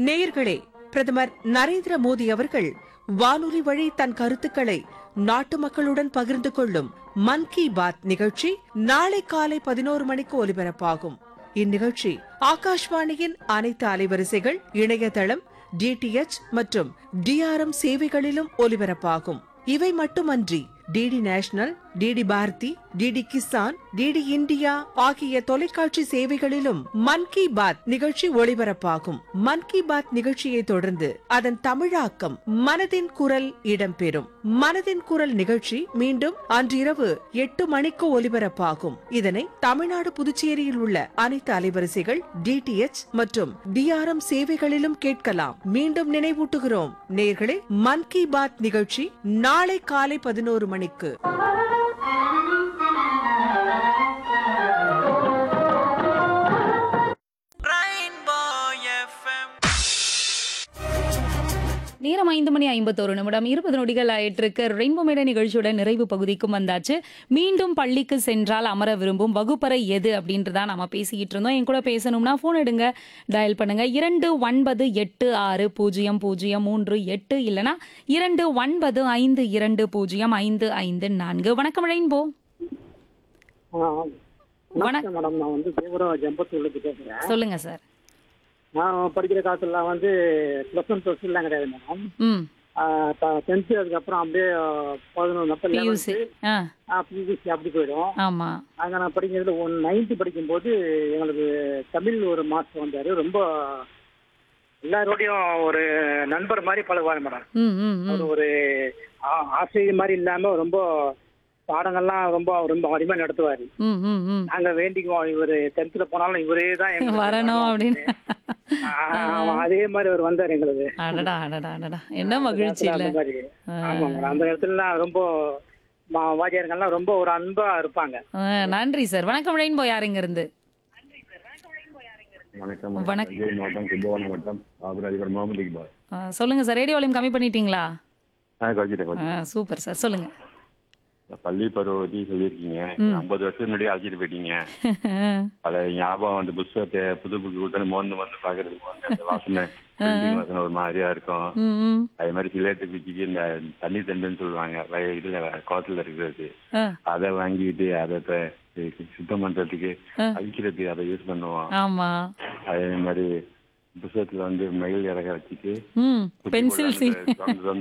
நேயர்களே, பிரதமர் நரேந்திர மோடி அவர்கள் வானொலி வழி தன் கருத்துக்களை நாட்டு மக்களுடன் பகிர்ந்து கொள்ளும் மன் கி பாத் நிகழ்ச்சி நாளை காலை 11 மணிக்கு ஒலிபரப்பாகும். இந்நிகழ்ச்சி ஆகாஷ்வாணியின் அனைத்து அலைவரிசைகள், இணையதளம், டிடிஎச் மற்றும் டிஆர்எம் சேவைகளிலும் ஒலிபரப்பாகும். இவை மட்டுமன்றி DD national, DD Bharathi, DD Kisan, DD India ஆகிய தொலைக்காட்சி சேவைகளிலும் மன் கி பாத் நிகழ்ச்சி ஒளிபரப்பாகும். மன் கி பாத் நிகழ்ச்சியை தொடர்ந்து அதன் தமிழாக்கம் மனதின் குரல் இடம்பெறும். மனதின் குரல் நிகழ்ச்சி மீண்டும் அன்றிரவு 8 மணிக்கு ஒலிபரப்பாகும். இதனை தமிழ்நாடு, புதுச்சேரியில் உள்ள அனைத்து அலைவரிசைகள், டிடிஎச் மற்றும் டிஆர்எம் சேவைகளிலும் கேட்கலாம். மீண்டும் நினைவூட்டுகிறோம் நேயர்களே, மன் கி பாத் நிகழ்ச்சி நாளை காலை 11 மணிக்கு. நேரம் 5:51 20 நொடிகள் ஆயிட்டிருக்கு. ரெயின்போ மேடை நிகழ்ச்சியோட நிறைவு பகுதிக்கும் வந்தாச்சு. மீண்டும் பள்ளிக்கு சென்றால் அமர விரும்பும் வகுப்பறை எது அப்படின்றதா நம்ம பேசிக்கிட்டு இருந்தோம். என் கூட பேசணும்னா ஃபோன் எடுங்க, டயல் பண்ணுங்க 29860038 இல்லைனா 2952055554. வணக்கம் ரெயின்போ. வணக்கம் மேடம், நான் வந்து தேவராஜ் ஜம்பத்தூர்லேருந்து பேசுகிறேன். சொல்லுங்க சார். நான் படிக்கிற காலத்துல வந்து +1 +2 கிடையாது மேடம். 10th அதுக்கப்புறம் அப்படியே 11 பியூசி. பியூசி அப்படி போயிடும். ஆமா. அங்கே நான் படிக்கிறதுல 9th படிக்கும்போது எங்களுக்கு தமிழ் ஒரு மாஸ்டர் வந்தார். ரொம்ப எல்லாரோடையும் ஒரு நண்பர் மாதிரி பழகுவார் மேடம். ஒரு ஆசிரியர் மாதிரி இல்லாமல் ரொம்ப பாடங்கள்லாம் ரொம்ப ரொம்ப அருமையாக நடத்துவார். நாங்கள் வேண்டிக்குவோம், இவர் 10th போனாலும் இவரே தான் வரணும் அப்படின்னு. அதே மாதிரி அவர் வந்தார் எங்களுக்கு. என்ன மகிழ்ச்சி இல்ல. ஆமாங்க, அந்த இடத்துல ரொம்ப வாத்தியார்கள்லாம் ரொம்ப ஒரு அன்பா இருப்பாங்க. நன்றி சார். வணக்கம் ரெயின்போ. யாருங்க இருந்து? சொல்லுங்க சார். ரேடியோ வால்யூம் கம்மி பண்ணிட்டீங்களா? சூப்பர் சார், சொல்லுங்க. பள்ளி பருவத்தி சொல்லியிருக்கீங்க. 50 வருஷத்துக்கு முன்னாடி அழைச்சிட்டு போயிட்டீங்க. அத ஞாபகம் வந்து புத்தகத்தை புது புக்கு கொடுத்து மோந்து பாக்குறதுக்கு அந்த வாசனை ஒரு மாதிரியா இருக்கும். அதே மாதிரி சிலேட்டு பிச்சுக்கு இந்த தண்ணி தண்டுன்னு சொல்லுவாங்க, இதுல குளத்துல இருக்கிறது, அதை வாங்கிட்டு அதை சுத்தம் பண்றதுக்கு அழிக்கிறதுக்கு அதை யூஸ் பண்ணுவோம். அதே மாதிரி புத்தகத்துல வந்து மயில் இறக்க வச்சுட்டு பென்சில்